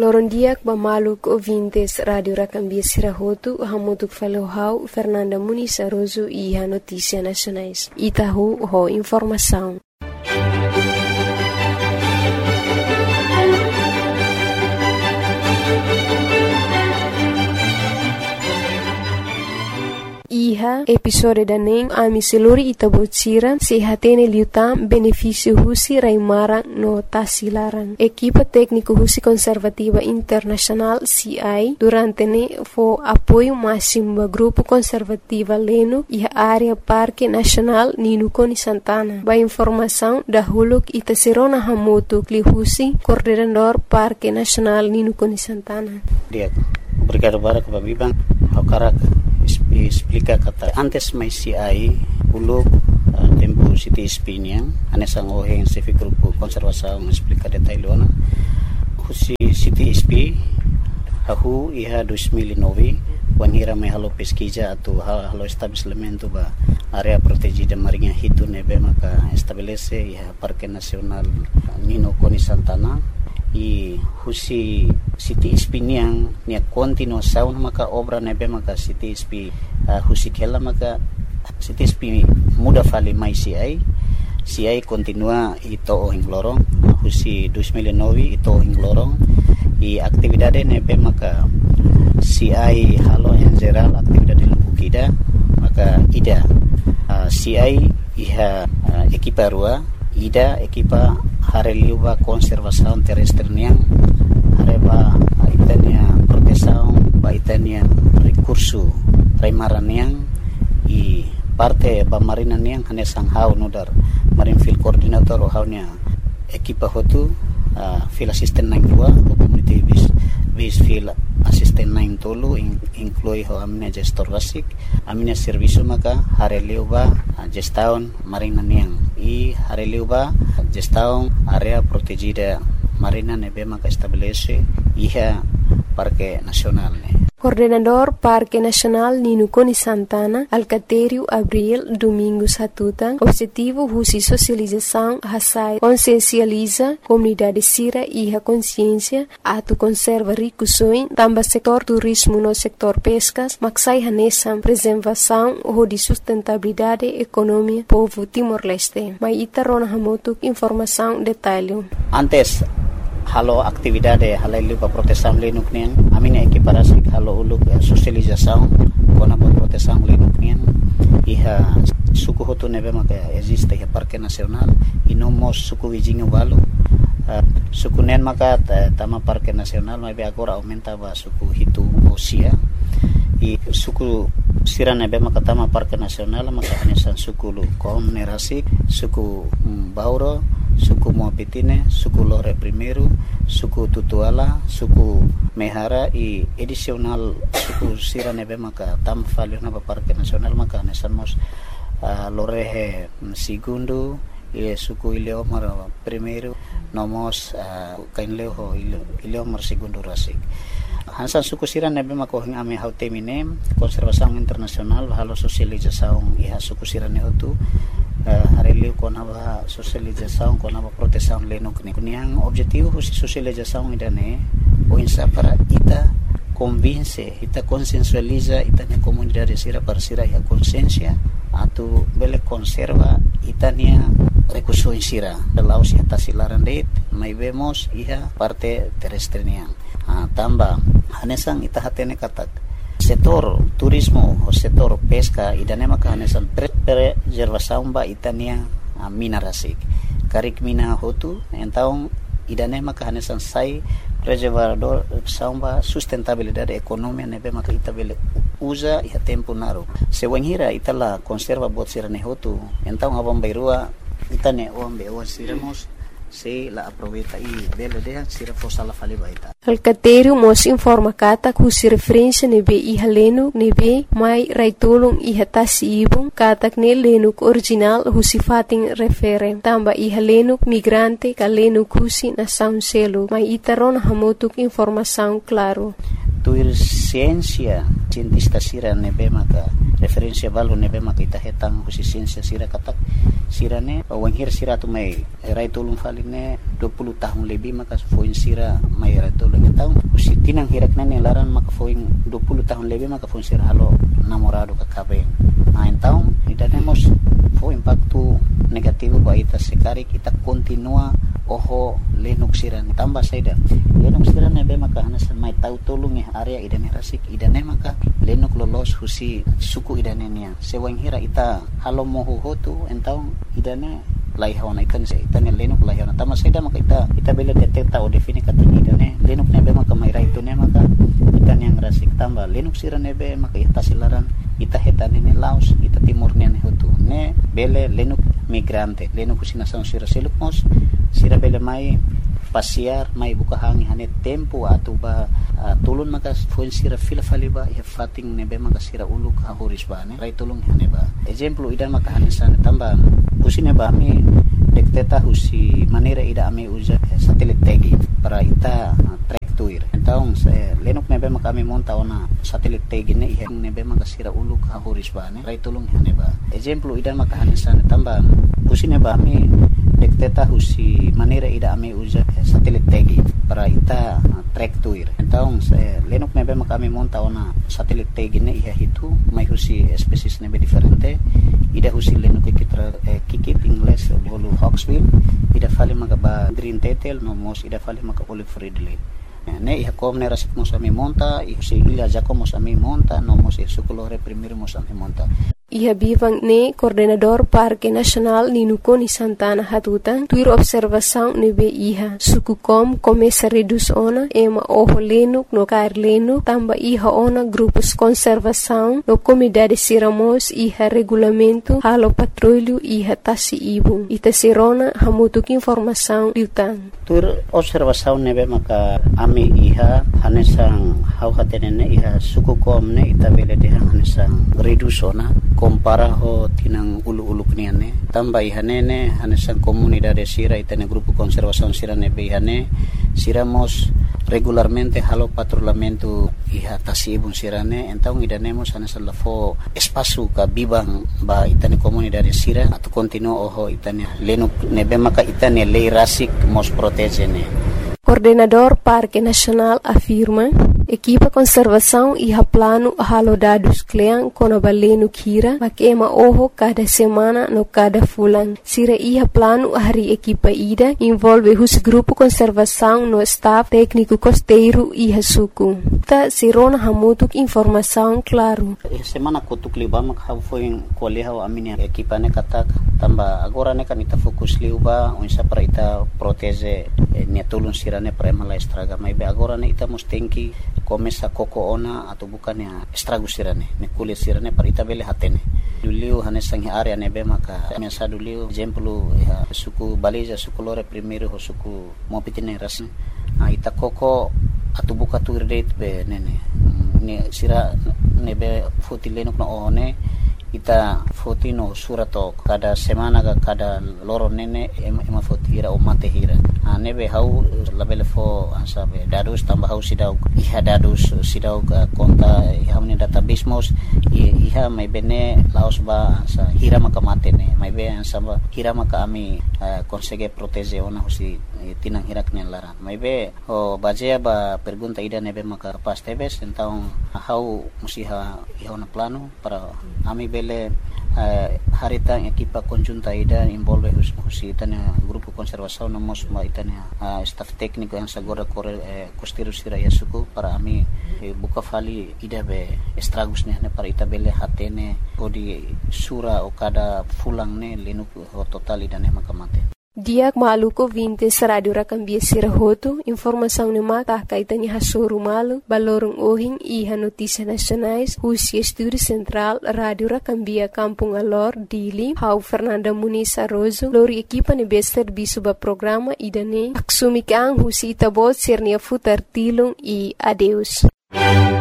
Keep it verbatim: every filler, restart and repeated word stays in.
Lorondiak bamaluk ouvintes Radio Rakambia Sirahotu, hamutuk falohau Fernanda Muniz Aroso e a Notícia Nacionais. Itahu ho informação. Iha episode daning ami seluri itabotsira sehatene liutam benefício husi raimara no tasilaran. Equipa técnico husi conservativa internacional C I durante ne fo apoio máximo ba grupo conservativa leno iha área Parque Nacional Ninukoni Santana. Ba informação da huluk itaserona hamotu kli husi coordenador Parque Nacional Ninukoni Santana. Dia, obrigado para que babibang hakarak explica kata antes mai C I uluk uh, tempo City Spinian anesang oheng sefi grupo konservasaung explica detailona husi City Sp ahu iha dua ribu nove wanhira mai halo pesquisa atau halo estabelecimento ba area protegida marinha hitu nebe maka estabelece iha Parque Nacional Ninukoni Santana i husi City Spinian nia continuação maka obra nebe maka City Sp uh, husi kela maka City Sp muda fali mai C I C I continua ito ohing lorong husi dua ribu nove ito ohing lorong i aktividade nebe maka C I halo yang geral aktividade lubukida maka ida uh, C I iha uh, ekipa rua ida ekipa hareliuba konservasaun terrestre niang hareba itania protesaun ba itania recurso raimara niang i parte ba marina niang hanesang hau nudar marin field coordinator o haunya ekipa hotu uh, field assistant nang dua o community bis bis field assistant nang tolu in, inclui ho amina gestor basic amina servicio maka hareliuba uh, gestaun marina niang i hareliuba gestaun area protegida marina nebe maka estabelece iha Parque Nacional ne. Coordenador Parque Nacional Ninukoni Santana, Alcatério Abril Domingos Hatuta, objetivo husi socialização hasai consciencializa comunidade sira e a consciência atu conserva ricusoin tamba setor turismo no setor pescas maksai hanesam preservação ou de sustentabilidade economia povo Timor-Leste. Mai itarona hamotuk informação detalhe. Antes halo aktividade halailu pa protesam linuk nian amina ekiparasi halo uluk uh, sosialização kona pa protesam linuk nian iha suku hotu nebe maka existe iha Parque Nacional inomos suku wijingu walu uh, suku nen maka tama Parque Nacional mai be agora aumenta ba suku hitu osia i suku sira nebe maka tama Parque Nacional maka hanesan suku lu konerasi suku um, Bauro suku Moapitine, suku Lore Primeiro, suku Tutuala, suku Mehara i edisional suku sira nebe maka tam falio na Parque Nacional maka nesamos uh, Lorehe Segundo i suku Ileomar Primeiro nomos uh, kainleo Ileomar Segundo rasik. Hansan suku sira nebe maka hing ame hautemine konservasaung internasional halo sosializasaung iha suku sira ne hotu Uh, hareliu kona ba sosialização kona ba proteção leno kini kuniang objetivo husi sosialização idane o insa para ita convince ita consensualiza ita ne comunidade sira parsira ya consciência atu bele conserva itania recurso sira dalau si tasilaran det mai vemos iha parte terrestre niang uh, tamba hanesang ita hatene katak setor turismo o setor pesca idane maka hanesan preservação ba itania uh, mina rasik karik mina hotu entaung idane maka hanesan sai preservador samba sustentabilidade economia nebe maka itabele usa iha tempo naru sewanhira itala conserva bot sirane hotu entaung abang bairua itane ombe o siramos se la aproveita e bela de sira fossa la fali baita. Alcatério mos informa kata husi referência nebe iha lenu nebe mai raitolong iha tasi ibong katak ne lenuk original husi fating refere tamba iha lenuk migrante ka lenuk husi na sound selo mai itaron hamotuk informação claro. tuir siensia cientista sira nebe maka referensia balu nebe maka ita hetang husi siensia sira katak sira ne wanghir sira tu mai rai tulung faline dua puluh tahun lebih maka foin sira mai rai tulung tahun husi tinang hirak nane laran maka foin dua puluh tahun lebih maka foin sira halo namorado ka kabe nah então ida nemos fo impacto negativo ba ita sekari kita continua oho lenuk sira tambah saida lenuk sira nebe maka hanasan mai tau tolong ya area idane rasik idane maka lenuk lolos husi suku idane nia sewang hira ita halo mohu hotu entau idane lai hawana itan se itane lenuk lai hawana tama saida maka ita ita bela detecta o defini kata idane lenuk nebe maka mai rai tune maka itan yang rasik tambah lenuk sira nebe maka ita silaran ita hetane ne laos ita timur ne hotu ne bele lenuk migrante lenuk husina sang sira selukmos sira bele mai pasiar mai buka hangi hane tempo atau ba uh, tulun maka fuel sira fila faliba ya fating nebe maka sira uluk hahuris ba ne rai tulung hane ba exemplo ida maka hane sana tamba usine ba mi dekteta husi manera ida ame usa satelit tegi para ita uh, track tuir então se lenuk nebe maka ame monta ona satelit tegi ne ihe nebe maka sira uluk hahuris ba ne rai tulung hane ba exemplo ida maka hane sana tamba usine ba mi dekteta husi manera ida ame usa satelit tegi para ita uh, track tuir então se lenuk nebe maka ame monta ona satelit tegi ne ihe hitu mai husi species nebe diferente ida husi lenuk kikitra eh, kikit ingles bolu hawksbill ida fali maka ba green tetel no mos ida fali maka olive ridley ne iha kom ne rasik mos ame monta ihusi ila jako mos ame monta no mos sukulore primero mos ame monta Iha bivang ne coordenador Parque Nacional Ninukoni Santana Hatutan tuir observação nebe iha suku kom começa reduz ona ema oho lenuk no kair lenuk tamba iha ona grupos conservação no comunidade siramos iha regulamento halo patrulho iha tasi ibu ita sirona hamutuk informação liutan tuir observação nebe maka ame iha hanesang hau hatenene iha suku kom ne ita bele deha hanesang reduz ona compara ho tinang ulu-ulu kniane tambah ihanene hanesan comunidade sira itane grupo conservação sira nebe ihane siramos regularmente halo patrulhamento iha tasibun sirane então idanemos hanesan lafo espaço ka bibang ba itane comunidade sira atau continua oho itane lenuk nebe maka itane lei rasik mos protegene. Coordenador Parque Nacional afirma equipa conservação e plano halo dados klean kono balenu kira makema oho cada semana no cada fulan sira iha plano hari equipa ida envolve hus grupo conservação no staff técnico costeiro iha suku ta sirona hamutuk informação claro semana kutuk liba mak ha foi koleha amini equipa ne katak tamba agora ne kan ita fokus liuba unsa para ita protege ne tulun sirane para mala estraga mai be agora ne ita mustenki começa koko ona atau bukan ya estrago sirane ne kulit sirane para ita bele hatene duliu hanesang area nebe maka mesa duliu exemplo ya suku baliza suku lore primeiro ho suku mopitine ras na ita koko atau buka tu date be nene ne sira nebe fotileno no one ita fotino surato kada semana ka kada loro nene ema, ema fotira o mate hira a nebe hau labele fo asabe dadus tambah hau sidau iha dadus sidau ka konta iha meni database mos iha mai bene laos ba sa hira maka mate ne mai be ansaba hira maka ami uh, consegue protege ona husi tinang hirak ne lara mai be o baje ba pergunta ida nebe maka pas tebes então hau musiha iha na plano para ami be Uh, harita equipa conjunta ida envolve husi itania grupo conservação nomos ma itania uh, staff técnico yang sagora corre uh, costeiro sira yasuku para ami uh, buka fali ida be estragos ne para ita bele hatene podi sura o kada fulang ne linuk ho total ida ne makamate Diak maluko vintes radio rakambia sirahoto informação ne mata kaitani hasoru malu balorong ohing iha notícia nacionais husi estúdio central radio rakambia Kampung Alor Dili hau Fernanda Muniz Arrozo lori equipa ne bester bisuba programa idane aksumikang husi itabot sirnia futar tilung i adeus